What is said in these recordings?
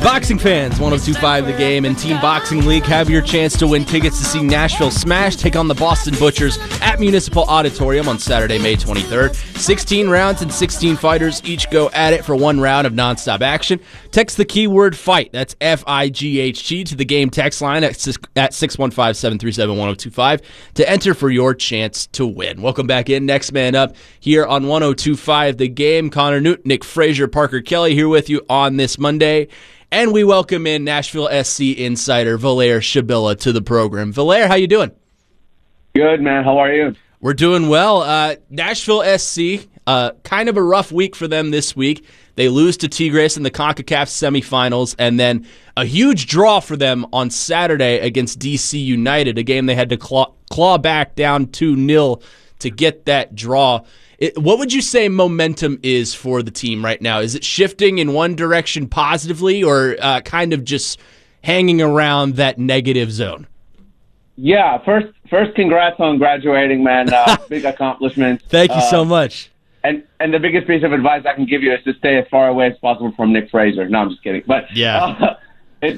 Boxing fans, 102.5 The Game and Team Boxing League have your chance to win tickets to see Nashville Smash take on the Boston Butchers at Municipal Auditorium on Saturday, May 23rd. 16 rounds and 16 fighters each go at it for one round of nonstop action. Text the keyword FIGHT, that's F-I-G-H-T, to the Game text line at 615-737-1025 to enter for your chance to win. Welcome back in. Next man up here on 102.5 The Game. Connor Newt, Nick Frazier, Parker Kelly here with you on this Monday. And we welcome in Nashville SC insider Valair Shabila to the program. Valair, how you doing? Good, man. How are you? We're doing well. Nashville SC, kind of a rough week for them this week. They lose to Tigres in the CONCACAF semifinals, and then a huge draw for them on Saturday against DC United, a game they had to claw back down 2-0 to get that draw. What would you say momentum is for the team right now? Is it shifting in one direction positively or kind of just hanging around that negative zone? Yeah, first, congrats on graduating, man. Big accomplishment. Thank you so much. And the biggest piece of advice I can give you is to stay as far away as possible from Nick Frazier. No, I'm just kidding. But yeah, in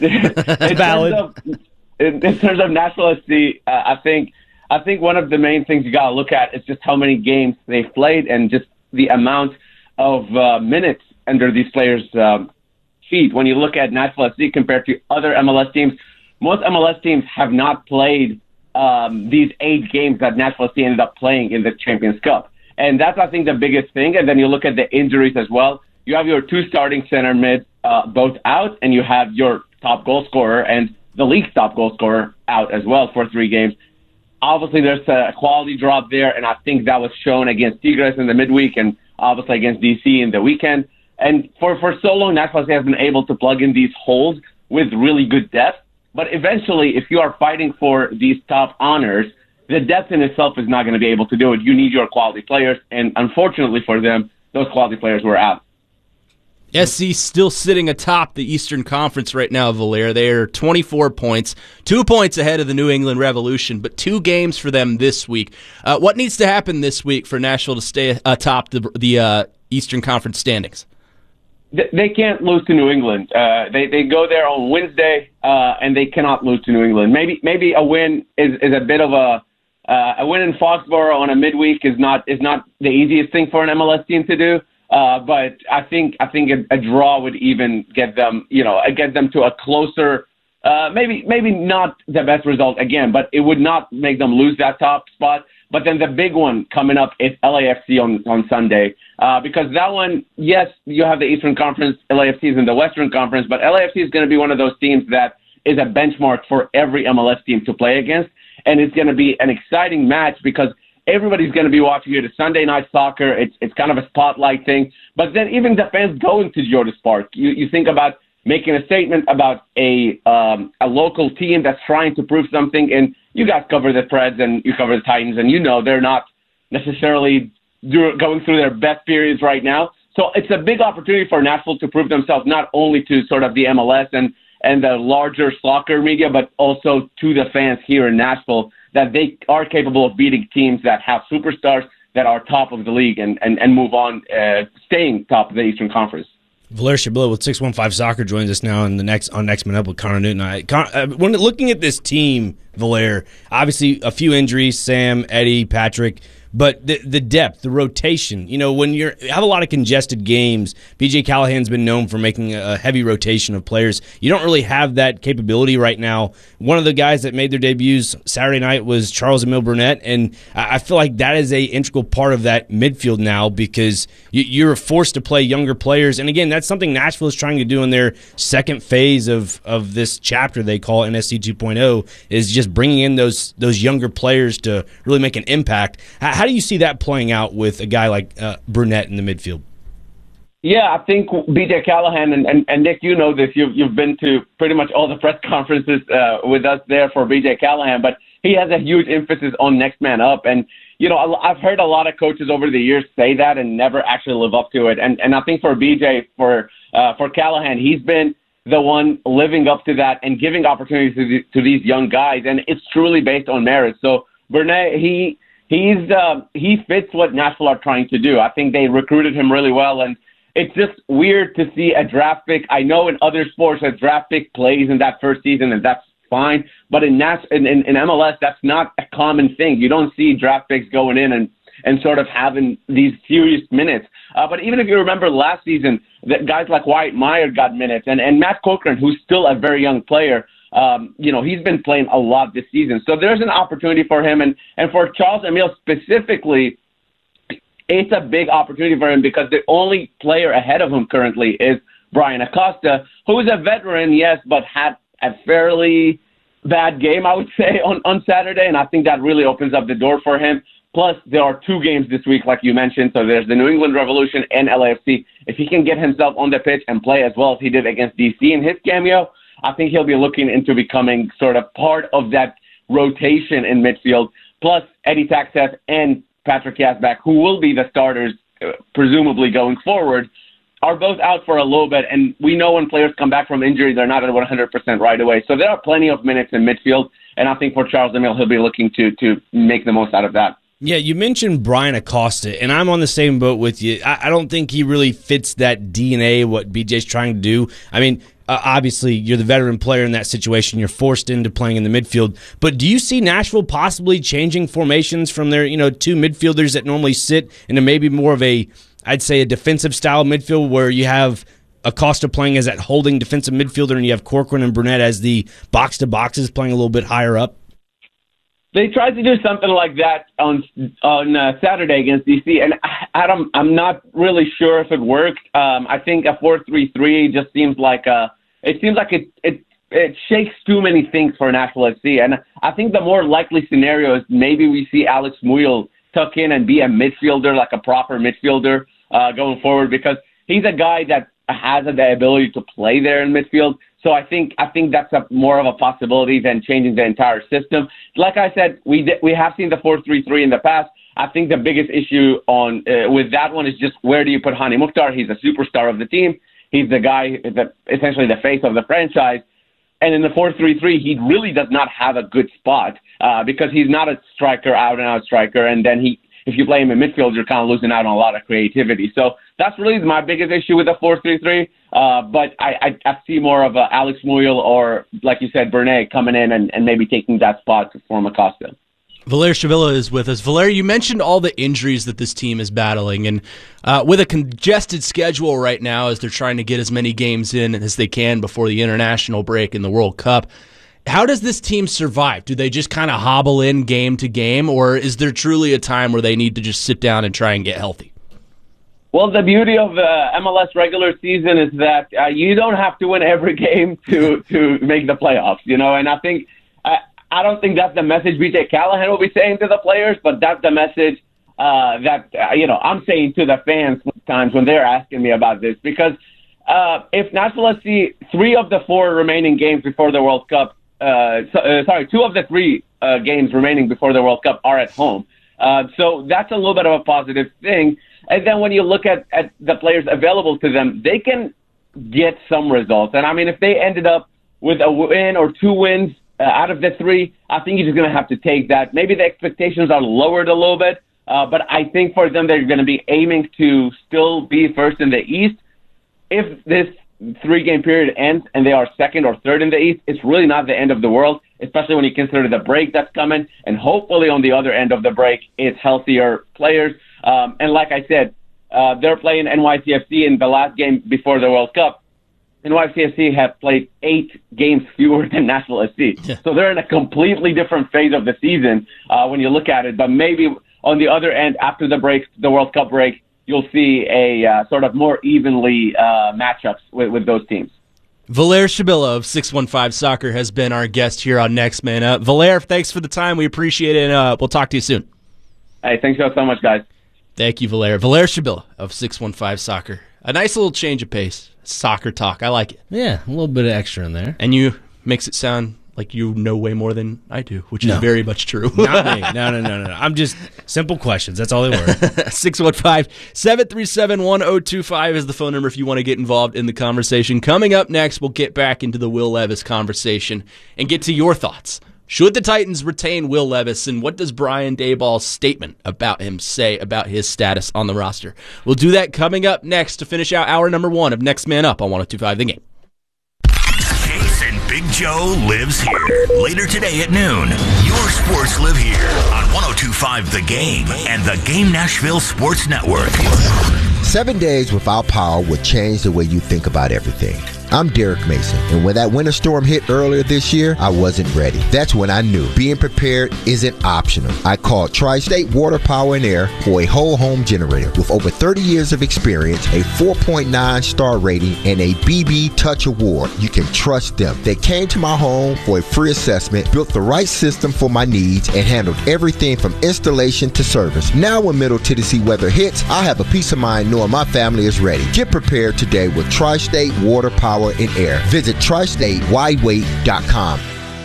terms of Nashville SC, I think one of the main things you got to look at is just how many games they've played and just the amount of minutes under these players' feet. When you look at Nashville SC compared to other MLS teams, most MLS teams have not played these 8 games that Nashville SC ended up playing in the Champions Cup. And that's, I think, the biggest thing. And then you look at the injuries as well. You have your 2 starting center mids both out, and you have your top goal scorer and the league's top goal scorer out as well for 3 games. Obviously, there's a quality drop there, and I think that was shown against Tigres in the midweek and obviously against DC in the weekend. And for so long, Nashville has been able to plug in these holes with really good depth. But eventually, if you are fighting for these top honors, the depth in itself is not going to be able to do it. You need your quality players, and unfortunately for them, those quality players were out. SC still sitting atop the Eastern Conference right now, Valair. They are 24 points, 2 points ahead of the New England Revolution, but 2 games for them this week. What needs to happen this week for Nashville to stay atop the Eastern Conference standings? They can't lose to New England. They go there on Wednesday, and they cannot lose to New England. Maybe a win is a bit of a win in Foxborough on a midweek is not the easiest thing for an MLS team to do. But I think a draw would even get them to a closer, maybe not the best result again, but it would not make them lose that top spot. But then the big one coming up is LAFC on Sunday, because that one, yes, you have the Eastern Conference, LAFC is in the Western Conference, but LAFC is going to be one of those teams that is a benchmark for every MLS team to play against, and it's going to be an exciting match because everybody's going to be watching it. It's Sunday Night Soccer. It's kind of a spotlight thing. But then even the fans going to Georges Park, you think about making a statement about a local team that's trying to prove something. And you guys cover the Preds and you cover the Titans, and they're not necessarily going through their best periods right now. So it's a big opportunity for Nashville to prove themselves not only to sort of the MLS and the larger soccer media, but also to the fans here in Nashville, that they are capable of beating teams that have superstars that are top of the league and move on, staying top of the Eastern Conference. Valair Shabila with 615 Soccer joins us now on Next Man Up with Connor Newton. When looking at this team, Valair, obviously a few injuries, Sam, Eddie, Patrick, but the depth, the rotation, when you have a lot of congested games, BJ Callahan's been known for making a heavy rotation of players. You don't really have that capability right now. One of the guys that made their debuts Saturday night was Charles-Emile Burnett, and I feel like that is a integral part of that midfield now because you're forced to play younger players. And again, that's something Nashville is trying to do in their second phase of this chapter they call NSC 2.0, is just bringing in those younger players to really make an impact. How do you see that playing out with a guy like Burnett in the midfield? Yeah, I think BJ Callahan, and Nick, you know this. You've been to pretty much all the press conferences with us there for BJ Callahan, but he has a huge emphasis on next man up. And, I've heard a lot of coaches over the years say that and never actually live up to it. And I think for BJ, for Callahan, he's been the one living up to that and giving opportunities to these young guys. And it's truly based on merit. So Burnett, he fits what Nashville are trying to do. I think they recruited him really well, and it's just weird to see a draft pick. I know in other sports a draft pick plays in that first season, and that's fine. But in MLS, that's not a common thing. You don't see draft picks going in and sort of having these serious minutes. But even if you remember last season, that guys like Wyatt Meyer got minutes, and Matt Corcoran, who's still a very young player, he's been playing a lot this season. So there's an opportunity for him. And for Charles Emile specifically, it's a big opportunity for him because the only player ahead of him currently is Brian Acosta, who is a veteran, yes, but had a fairly bad game, I would say, on Saturday. And I think that really opens up the door for him. Plus, there are 2 games this week, like you mentioned. So there's the New England Revolution and LAFC. If he can get himself on the pitch and play as well as he did against DC in his cameo, I think he'll be looking into becoming sort of part of that rotation in midfield. Plus, Eddie Taxeth and Patrick Yazbek, who will be the starters, presumably going forward, are both out for a little bit. And we know when players come back from injury, they're not at 100% right away. So there are plenty of minutes in midfield. And I think for Charles Emile, he'll be looking to make the most out of that. Yeah, you mentioned Brian Acosta, and I'm on the same boat with you. I don't think he really fits that DNA, what BJ's trying to do. I mean, obviously, you're the veteran player in that situation. You're forced into playing in the midfield. But do you see Nashville possibly changing formations from their 2 midfielders that normally sit into maybe more of I'd say a defensive style midfield where you have Acosta playing as that holding defensive midfielder and you have Corcoran and Burnett as the box-to-boxes playing a little bit higher up? They tried to do something like that on Saturday against DC, and Adam, I'm not really sure if it worked. I think a 4-3-3 just seems like it shakes too many things for Nashville SC, and I think the more likely scenario is maybe we see Alex Muyl tuck in and be a midfielder, like a proper midfielder going forward, because he's a guy that has the ability to play there in midfield. So I think that's more of a possibility than changing the entire system. Like I said, we have seen the 4-3-3 in the past. I think the biggest issue with that one is just where do you put Hani Mukhtar? He's a superstar of the team. He's the guy, essentially the face of the franchise. And in the 4-3-3, he really does not have a good spot because he's not a striker, out-and-out striker. And then if you play him in midfield, you're kind of losing out on a lot of creativity. So that's really my biggest issue with the 4-3-3. But I see more of Alex Muyl or, like you said, Burnett coming in and maybe taking that spot for Acosta. Valer Shavilla is with us. Valer, you mentioned all the injuries that this team is battling, and with a congested schedule right now as they're trying to get as many games in as they can before the international break in the World Cup, how does this team survive? Do they just kind of hobble in game to game, or is there truly a time where they need to just sit down and try and get healthy? Well, the beauty of the MLS regular season is that you don't have to win every game to make the playoffs, and I think I don't think that's the message BJ Callahan will be saying to the players, but that's the message that I'm saying to the fans sometimes when they're asking me about this, because if Nashville SC 3 of the 4 remaining games before the World Cup, 2 of the 3 games remaining before the World Cup are at home. So that's a little bit of a positive thing. And then when you look at the players available to them, they can get some results. And I mean, if they ended up with a win or 2 wins out of the 3, I think you're just going to have to take that. Maybe the expectations are lowered a little bit, but I think for them, they're going to be aiming to still be first in the East. If this 3-game period ends and they are second or third in the East, it's really not the end of the world, especially when you consider the break that's coming. And hopefully on the other end of the break, it's healthier players. And like I said, they're playing NYCFC in the last game before the World Cup. NYCFC have played 8 games fewer than Nashville SC. Yeah. So they're in a completely different phase of the season when you look at it. But maybe on the other end, after the break, the World Cup break, you'll see a sort of more evenly matchups with those teams. Valer Shavilla of 615 Soccer has been our guest here on Next Man Up. Valer, thanks for the time. We appreciate it, and we'll talk to you soon. Hey, thanks so much, guys. Thank you, Valer. Valer Shavilla of 615 Soccer. A nice little change of pace. Soccer talk. I like it. Yeah, a little bit of extra in there. And you makes it sound like you know way more than I do, which is very much true. Not me. No. I'm just simple questions. That's all they were. 615-737-1025 is the phone number if you want to get involved in the conversation. Coming up next, we'll get back into the Will Levis conversation and get to your thoughts Should the Titans retain Will Levis, and what does Brian Daboll's statement about him say about his status on the roster? We'll do that coming up next to finish out hour number 1 of Next Man Up on 102.5 The Game. Chase and Big Joe lives here. Later today at noon, your sports live here on 102.5 The Game and the Game Nashville Sports Network. 7 days without power would change the way you think about everything. I'm Derek Mason, and when that winter storm hit earlier this year, I wasn't ready. That's when I knew being prepared isn't optional. I called Tri-State Water, Power, and Air for a whole home generator. With over 30 years of experience, a 4.9 star rating, and a BB Touch Award, you can trust them. They came to my home for a free assessment, built the right system for my needs, and handled everything from installation to service. Now when Middle Tennessee weather hits, I have a peace of mind knowing my family is ready. Get prepared today with Tri-State Water, Power, and Air. Visit tristatewhywait.com.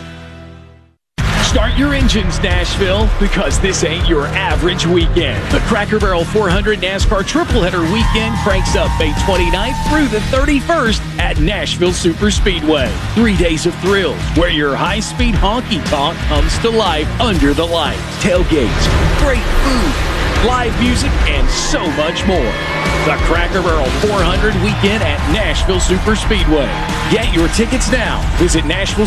Start your engines, Nashville, because this ain't your average weekend. The Cracker Barrel 400 NASCAR Tripleheader Weekend cranks up May 29th through the 31st at Nashville Superspeedway. 3 days of thrills where your high-speed honky-tonk comes to life under the lights. Tailgates, great food, live music, and so much more. The Cracker Barrel 400 Weekend at Nashville Superspeedway. Get your tickets now. Visit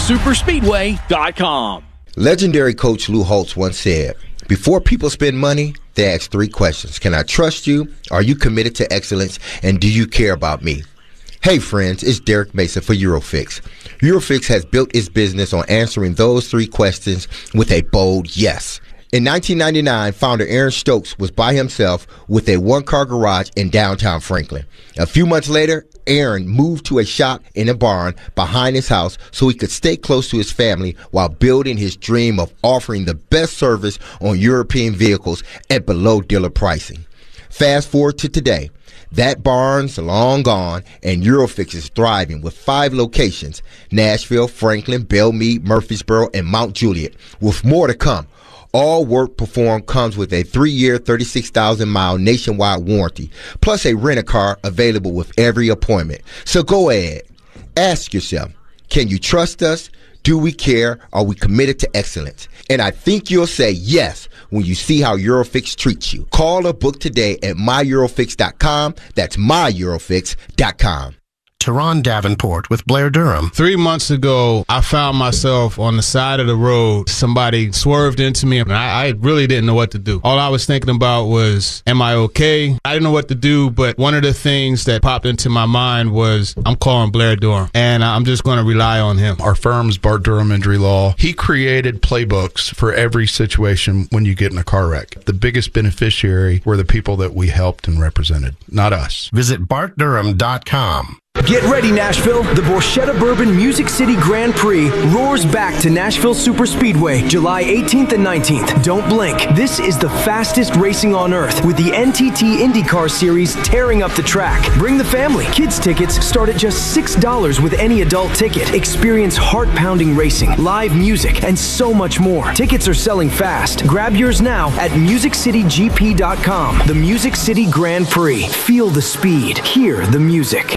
NashvilleSuperspeedway.com. Legendary coach Lou Holtz once said, before people spend money, they ask 3 questions. Can I trust you? Are you committed to excellence? And do you care about me? Hey friends, it's Derek Mason for Eurofix. Eurofix has built its business on answering those 3 questions with a bold yes. In 1999, founder Aaron Stokes was by himself with a 1-car garage in downtown Franklin. A few months later, Aaron moved to a shop in a barn behind his house so he could stay close to his family while building his dream of offering the best service on European vehicles at below dealer pricing. Fast forward to today. That barn's long gone, and Eurofix is thriving with 5 locations: Nashville, Franklin, Belmead, Murfreesboro, and Mount Juliet, with more to come. All work performed comes with a 3-year, 36,000-mile nationwide warranty, plus a rent-a-car available with every appointment. So go ahead. Ask yourself, can you trust us? Do we care? Are we committed to excellence? And I think you'll say yes when you see how Eurofix treats you. Call or book today at myeurofix.com. That's myeurofix.com. Teron Davenport with Blair Durham. 3 months ago, I found myself on the side of the road. Somebody swerved into me, and I really didn't know what to do. All I was thinking about was, am I okay? I didn't know what to do, but one of the things that popped into my mind was, I'm calling Blair Durham, and I'm just going to rely on him. Our firm's Bart Durham Injury Law. He created playbooks for every situation when you get in a car wreck. The biggest beneficiary were the people that we helped and represented, not us. Visit bartdurham.com. Get ready, Nashville. The Borchetta Bourbon Music City Grand Prix roars back to Nashville Superspeedway, July 18th and 19th. Don't blink. This is the fastest racing on earth, with the NTT IndyCar Series tearing up the track. Bring the family. Kids tickets start at just $6 with any adult ticket. Experience heart-pounding racing, live music, and so much more. Tickets are selling fast. Grab yours now at MusicCityGP.com. The Music City Grand Prix. Feel the speed. Hear the music.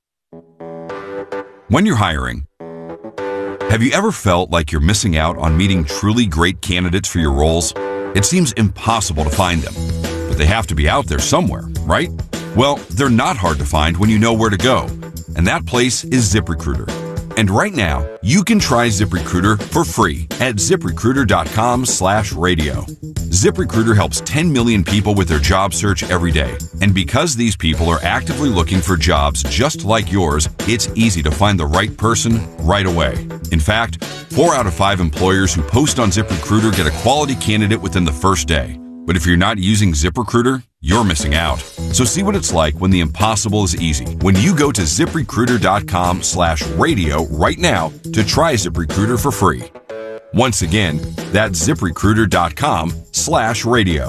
When you're hiring, have you ever felt like you're missing out on meeting truly great candidates for your roles? It seems impossible to find them, but they have to be out there somewhere, right? Well, they're not hard to find when you know where to go, and that place is ZipRecruiter. And right now, you can try ZipRecruiter for free at ZipRecruiter.com/radio. ZipRecruiter helps 10 million people with their job search every day. And because these people are actively looking for jobs just like yours, it's easy to find the right person right away. In fact, 4 out of 5 employers who post on ZipRecruiter get a quality candidate within the first day. But if you're not using ZipRecruiter, you're missing out. So see what it's like when the impossible is easy. When you go to ZipRecruiter.com/radio right now to try ZipRecruiter for free. Once again, that's ZipRecruiter.com/radio.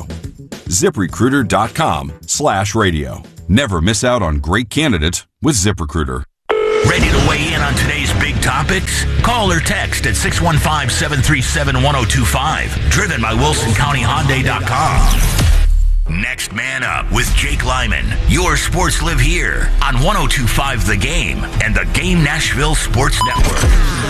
ZipRecruiter.com/radio. Never miss out on great candidates with ZipRecruiter. Ready to weigh in on today's big topics? Call or text at 615-737-1025. Driven by WilsonCountyHyundai.com. Next Man Up with Jake Lyman. Your sports live here on 102.5 The Game and the Game Nashville Sports Network.